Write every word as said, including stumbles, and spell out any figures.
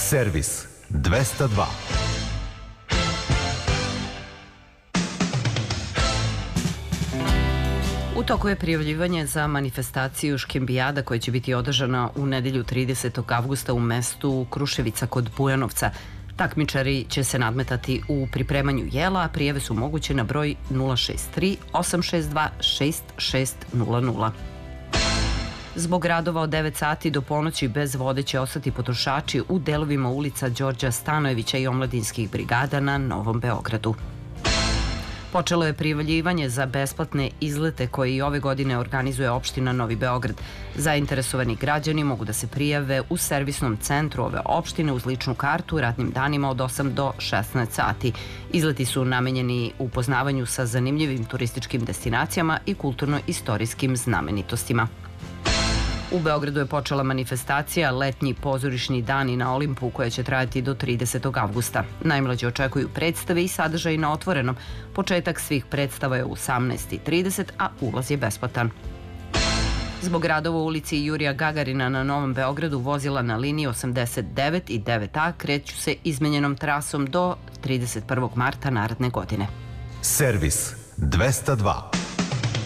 Servis dvesta dva. U toku je prijavljivanje za manifestaciju Škembijada koja će biti održana u nedelju tridesetog avgusta u mestu Kruševica kod Bujanovca. Takmičari će se nadmetati u pripremanju jela, a prijave su moguće na broj nula šest tri osam šest dva šest šest nula nula. Zbog radova od devet sati do ponoći bez vode će ostati potrošači u delovima ulica Đorđa Stanojevića i omladinskih brigada na Novom Beogradu. Počelo je prijavljivanje za besplatne izlete koje i ove godine organizuje opština Novi Beograd. Zainteresovani građani mogu da se prijave u servisnom centru ove opštine uz ličnu kartu radnim danima od osam do šesnaest sati. Izleti su namenjeni upoznavanju sa zanimljivim turističkim destinacijama i kulturno-istorijskim znamenitostima. U Beogradu je počela manifestacija Letnji pozorišni dani na Olimpu koja će trajati do tridesetog avgusta. Najmlađi očekuju predstave i sadržaj na otvorenom. Početak svih predstava je u osamnaest i trideset, a ulaz je besplatan. Zbog radova u ulici Jurija Gagarina na Novom Beogradu vozila na liniji osamdeset devet i devet A kreću se izmenjenom trasom do trideset prvog marta naredne godine. Servis dvesta dva.